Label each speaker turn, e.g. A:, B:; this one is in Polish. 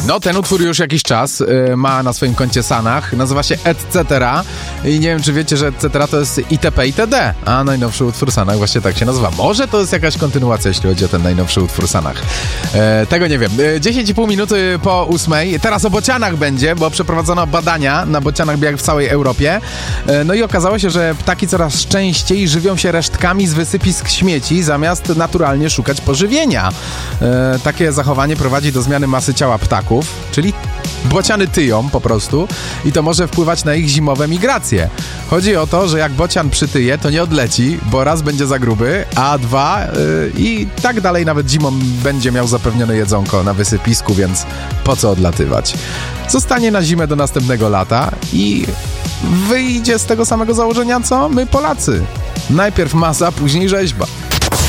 A: No, ten utwór już jakiś czas ma na swoim koncie Sanach. Nazywa się Etc. I nie wiem, czy wiecie, że Etc. to jest itp. itd. A najnowszy utwór Sanach właśnie tak się nazywa. Może to jest jakaś kontynuacja, jeśli chodzi o ten najnowszy utwór Sanach. Tego nie wiem. 10,5 minuty po 8. Teraz o bocianach będzie, bo przeprowadzono badania na bocianach jak w całej Europie. No i okazało się, że ptaki coraz częściej żywią się resztkami z wysypisk śmieci, zamiast naturalnie szukać pożywienia. Takie zachowanie prowadzi do zmiany masy ciała ptaków, czyli bociany tyją po prostu i to może wpływać na ich zimowe migracje. Chodzi o to, że jak bocian przytyje, to nie odleci, bo raz będzie za gruby, a dwa i tak dalej nawet zimą będzie miał zapewnione jedzonko na wysypisku, więc po co odlatywać? Zostanie na zimę do następnego lata i wyjdzie z tego samego założenia, co my Polacy. Najpierw masa, później rzeźba.